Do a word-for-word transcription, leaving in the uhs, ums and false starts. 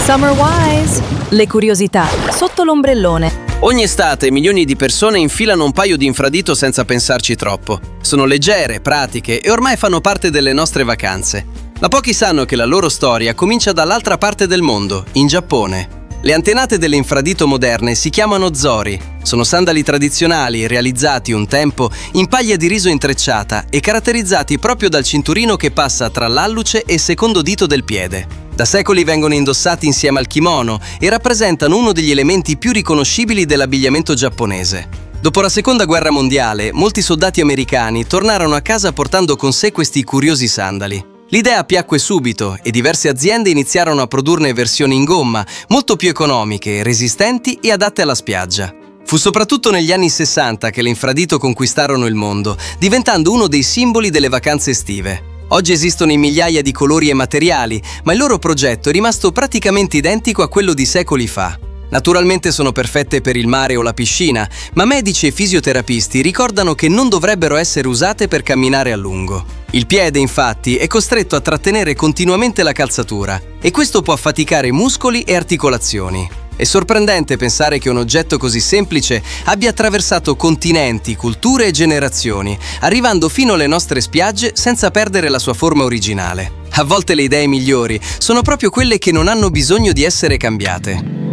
Summer Wise, le curiosità sotto l'ombrellone. Ogni estate milioni di persone infilano un paio di infradito senza pensarci troppo. Sono leggere, pratiche e ormai fanno parte delle nostre vacanze. Ma pochi sanno che la loro storia comincia dall'altra parte del mondo, in Giappone. Le antenate delle infradito moderne si chiamano zori. Sono sandali tradizionali realizzati un tempo in paglia di riso intrecciata e caratterizzati proprio dal cinturino che passa tra l'alluce e il secondo dito del piede. Da secoli vengono indossati insieme al kimono e rappresentano uno degli elementi più riconoscibili dell'abbigliamento giapponese. Dopo la Seconda Guerra Mondiale, molti soldati americani tornarono a casa portando con sé questi curiosi sandali. L'idea piacque subito e diverse aziende iniziarono a produrne versioni in gomma, molto più economiche, resistenti e adatte alla spiaggia. Fu soprattutto negli anni sessanta che le infradito conquistarono il mondo, diventando uno dei simboli delle vacanze estive. Oggi esistono in migliaia di colori e materiali, ma il loro progetto è rimasto praticamente identico a quello di secoli fa. Naturalmente sono perfette per il mare o la piscina, ma medici e fisioterapisti ricordano che non dovrebbero essere usate per camminare a lungo. Il piede, infatti, è costretto a trattenere continuamente la calzatura e questo può affaticare muscoli e articolazioni. È sorprendente pensare che un oggetto così semplice abbia attraversato continenti, culture e generazioni, arrivando fino alle nostre spiagge senza perdere la sua forma originale. A volte le idee migliori sono proprio quelle che non hanno bisogno di essere cambiate.